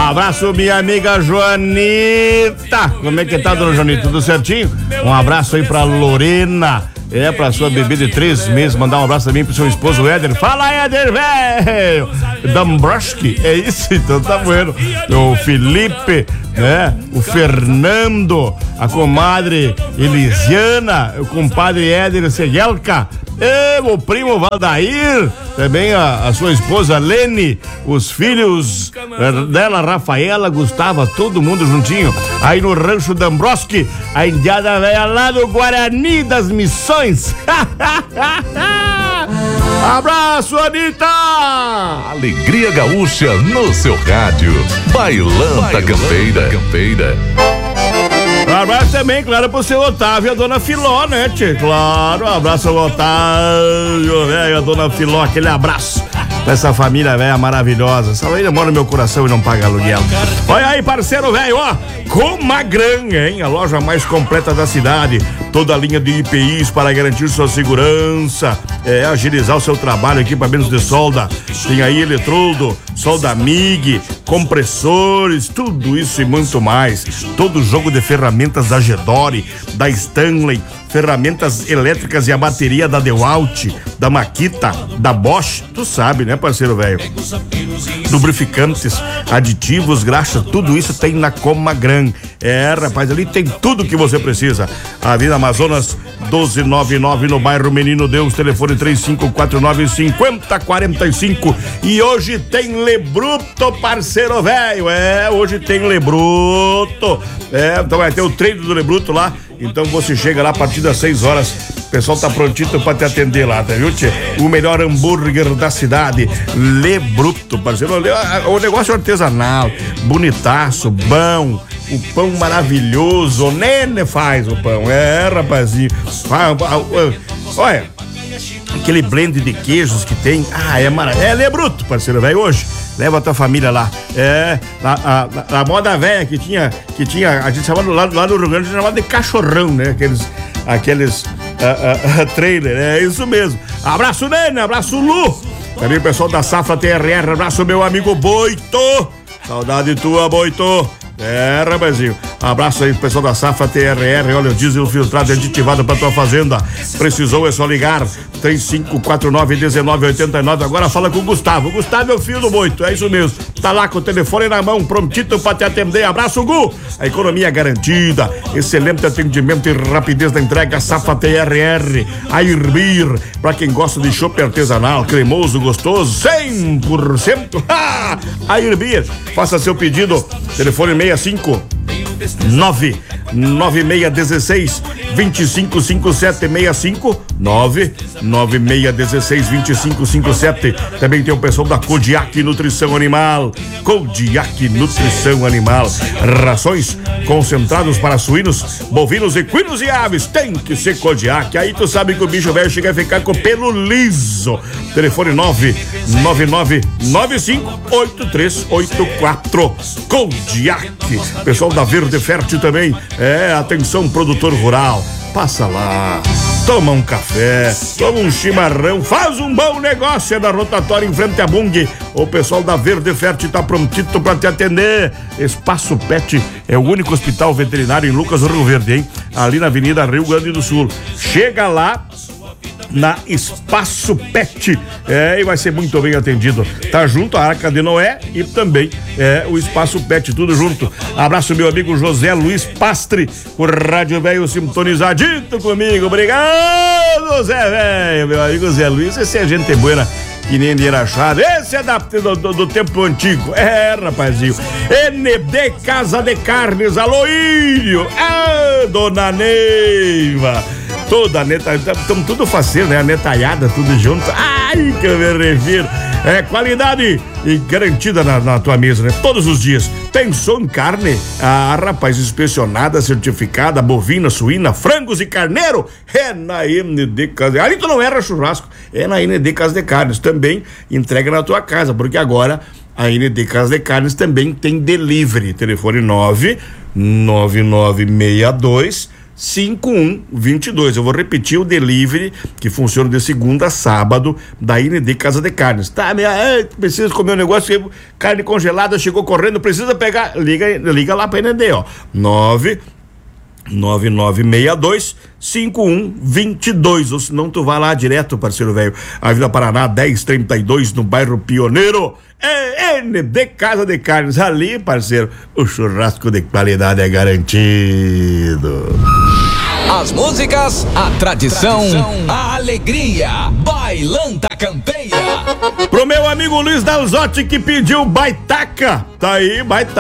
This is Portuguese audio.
abraço, minha amiga Joanita. Como é que tá, dona Joanita? Tudo certinho? Um abraço aí pra Lorena. Pra sua bebê de 3 meses, mandar um abraço também pro seu esposo Éder. Fala, Éder, velho! Dambrowski, é isso? Então tá bueno. O Felipe, né? O Fernando, a comadre Elisiana, o compadre Éder Seguelca, o primo Valdair, também a sua esposa Lene, os filhos dela, Rafaela, Gustavo, todo mundo juntinho, aí no Rancho Dambrowski, a indiada velha lá do Guarani das Missões. Abraço, Anitta! Alegria Gaúcha no seu rádio. Bailanta Campeira. Um abraço também, claro, pro seu Otávio e a dona Filó, né, tchê? Claro, um abraço ao Otávio, velho, a dona Filó, aquele abraço pra essa família velha maravilhosa. Essa família mora no meu coração e não paga aluguel. Olha aí, parceiro velho, ó, Comagran, hein? A loja mais completa da cidade. Toda a linha de IPIs para garantir sua segurança, agilizar o seu trabalho, equipamentos de solda. Tem aí eletrodo, solda MIG, compressores, tudo isso e muito mais. Todo jogo de ferramentas da Gedore, da Stanley, ferramentas elétricas e a bateria da DeWalt, da Makita, da Bosch, tu sabe, né, parceiro velho? Lubrificantes, aditivos, graxa, tudo isso tem na Comagran. Rapaz, ali tem tudo que você precisa. Avenida Amazonas 1299 no bairro Menino Deus, telefone 3549-5045. E hoje tem Lebruto, parceiro velho. Hoje tem Lebruto. Então vai ter o treino do Lebruto lá. Então você chega lá a partir das 6 horas. O pessoal tá prontinho pra te atender lá, tá, viu, tchê? O melhor hambúrguer da cidade, Lebruto, parceiro. O negócio artesanal, bonitaço, bom. O pão maravilhoso, o Nene faz o pão, rapazinho. Olha, aquele blend de queijos que tem, é maravilhoso. É Lebruto, parceiro, velho, hoje. Leva a tua família lá. A moda velha que tinha, a gente chamava lá no Rio Grande, a gente chamava de cachorrão, né? Aqueles trailer, é isso mesmo. Abraço, Nene, abraço, Lu. Também o pessoal da Safra TRR, abraço, meu amigo Boito. Saudade tua, Boito. Rapazinho, abraço aí pro pessoal da Safra TRR, olha o diesel filtrado e aditivado pra tua fazenda. Precisou, é só ligar 3549-1989. Agora fala com o Gustavo. Gustavo é o filho do Boito, é isso mesmo. Tá lá com o telefone na mão, prontito pra te atender. Abraço, Gu. A economia garantida, excelente atendimento e rapidez da entrega. Safra TRR, a Irbir, pra quem gosta de chopp artesanal, cremoso, gostoso, 100%. A Irbir, faça seu pedido. Telefone 65 99616 2557 65 99616 Também tem o pessoal da Kodiak Nutrição Animal. Kodiak Nutrição Animal. Rações concentrados para suínos, bovinos, equinos e aves. Tem que ser Kodiak. Aí tu sabe que o bicho velho chega a ficar com o pelo liso. Telefone 999958384. Kodiak. Pessoal da Verde Fértil também. Atenção, produtor rural. Passa lá, toma um café, toma um chimarrão, faz um bom negócio. É da Rotatória em frente à Bung. O pessoal da Verde Fértil tá prontito pra te atender. Espaço Pet é o único hospital veterinário em Lucas do Rio Verde, hein? Ali na Avenida Rio Grande do Sul. Chega lá na Espaço Pet, e vai ser muito bem atendido. Tá junto a Arca de Noé e também o Espaço Pet, tudo junto. Abraço, meu amigo José Luiz Pastre, o rádio velho sintonizadito comigo. Obrigado, Zé velho, meu amigo Zé Luiz. Esse é gente boa, que nem de Irachado. Esse é do tempo antigo. Rapazinho. ND Casa de Carnes, Aloírio. Dona Neiva. Toda a neta, estamos tudo faceiro, né? A netalhada, tudo junto. Ai, que eu me refiro. Qualidade e garantida na tua mesa, né? Todos os dias. Pensou em carne? Rapaz, inspecionada, certificada, bovina, suína, frangos e carneiro? É na ND Casa. Ali tu não erra churrasco. É na ND Casa de Carnes. Também entrega na tua casa, porque agora a ND Casa de Carnes também tem delivery. Telefone 99962 5122. Eu vou repetir o delivery que funciona de segunda a sábado da IND Casa de Carnes. Tá, precisa comer um negócio, carne congelada, chegou correndo, precisa pegar, liga lá pra IND, ó, 99962-5122, ou senão tu vai lá direto, parceiro velho, Avenida Paraná 1032, no bairro Pioneiro. ND Casa de Carnes, ali, parceiro, o churrasco de qualidade é garantido. As músicas, a tradição, a alegria, Bailanta Campeira. Pro meu amigo Luiz Dalzotti que pediu Baitaca, tá aí, Baitaca.